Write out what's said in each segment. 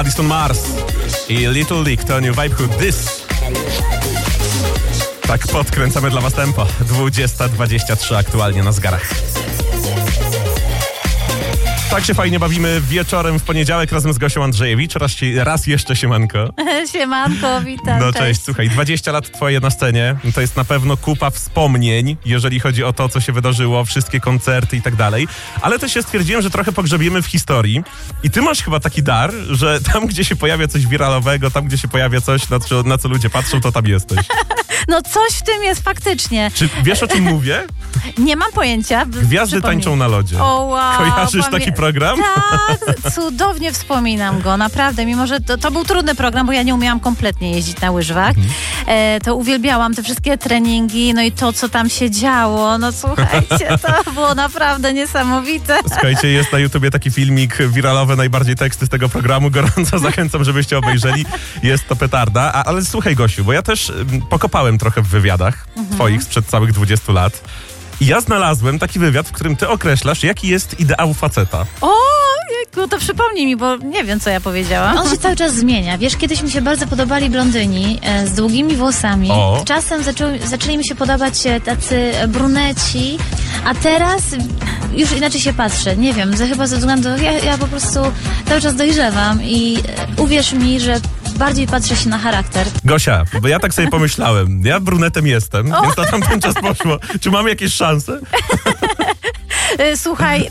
Madison Mars i Little League to New Vibe Who This. Tak podkręcamy dla was tempo. 20:23 aktualnie na zegarach. Tak się fajnie bawimy wieczorem w poniedziałek razem z Gosią Andrzejewicz. Raz jeszcze siemanko. Siemanko, witam. No cześć, słuchaj, 20 lat twoje na scenie. To jest na pewno kupa wspomnień, jeżeli chodzi o to, co się wydarzyło, wszystkie koncerty i tak dalej. Ale też się stwierdziłem, że trochę pogrzebiemy w historii. I ty masz chyba taki dar, że tam, gdzie się pojawia coś wiralowego, tam, gdzie się pojawia coś, na co ludzie patrzą, to tam jesteś. No coś w tym jest faktycznie. Czy wiesz, o czym mówię? Nie mam pojęcia. Gwiazdy tańczą na lodzie. O wow. Kojarzysz taki program? Tak, cudownie wspominam go, naprawdę. Mimo, że to był trudny program, bo ja nie umiałam kompletnie jeździć na łyżwach. To uwielbiałam te wszystkie treningi, no i to, co tam się działo. No słuchajcie, to było naprawdę niesamowite. Słuchajcie, jest na YouTubie taki filmik wiralowy, najbardziej teksty z tego programu. Gorąco zachęcam, żebyście obejrzeli. Jest to petarda. Ale słuchaj, Gosiu, bo ja też pokopałem trochę w wywiadach twoich sprzed całych 20 lat. I ja znalazłem taki wywiad, w którym ty określasz, jaki jest ideał faceta. O, jejku, to przypomnij mi, bo nie wiem, co ja powiedziałam. On się cały czas zmienia. Wiesz, kiedyś mi się bardzo podobali blondyni z długimi włosami. O. Czasem zaczęli mi się podobać tacy bruneci, a teraz już inaczej się patrzę. Nie wiem, chyba ze względu... Ja po prostu cały czas dojrzewam i uwierz mi, że bardziej patrzę się na charakter. Gosia, bo ja tak sobie pomyślałem, ja brunetem jestem, więc na tamten czas poszło. Czy mam jakieś szanse? Słuchaj,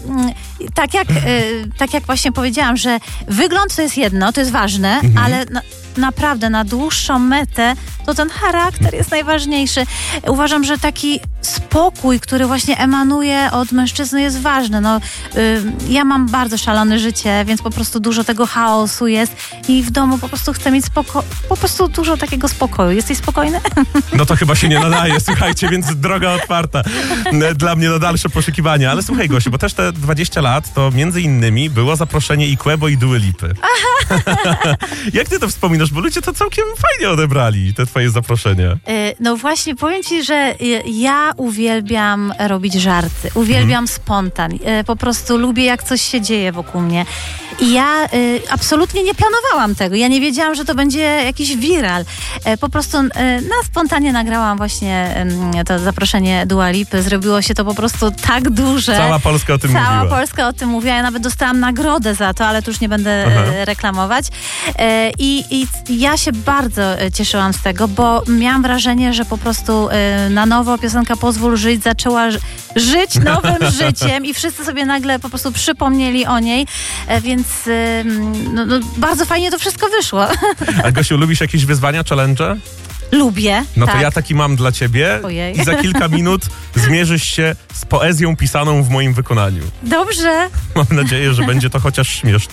tak jak właśnie powiedziałam, że wygląd to jest jedno, to jest ważne, ale naprawdę na dłuższą metę to ten charakter jest najważniejszy. Uważam, że taki spokój, który właśnie emanuje od mężczyzny, jest ważny. Ja mam bardzo szalone życie, więc po prostu dużo tego chaosu jest i w domu po prostu chcę mieć po prostu dużo takiego spokoju. Jesteś spokojny? No to chyba się nie nadaje, słuchajcie, więc droga otwarta dla mnie na dalsze poszukiwania. Ale słuchaj, Gosiu, bo też te 20 lat to między innymi było zaproszenie i Quebo i Duy Lipy. Jak ty to wspominasz? Bo ludzie to całkiem fajnie odebrali, te twoje zaproszenia. No właśnie, powiem ci, że ja uwielbiam robić żarty. Uwielbiam spontan. Po prostu lubię, jak coś się dzieje wokół mnie. I ja absolutnie nie planowałam tego. Ja nie wiedziałam, że to będzie jakiś viral. Po prostu na spontanie nagrałam właśnie to zaproszenie Duy Lipy. Zrobiło się to po prostu tak duże. Cała Polska o tym mówiła. Cała Polska o tym mówiła. Ja nawet dostałam nagrodę za to, ale tu już nie będę reklamować. I ja się bardzo cieszyłam z tego, bo miałam wrażenie, że po prostu na nowo piosenka Pozwól Żyć zaczęła żyć nowym życiem i wszyscy sobie nagle po prostu przypomnieli o niej, więc bardzo fajnie to wszystko wyszło. A Gosiu, lubisz jakieś wyzwania, challenge? Lubię. No tak. to ja taki mam dla ciebie. Ojej. I za kilka minut zmierzysz się z poezją pisaną w moim wykonaniu. Dobrze. Mam nadzieję, że będzie to chociaż śmieszne.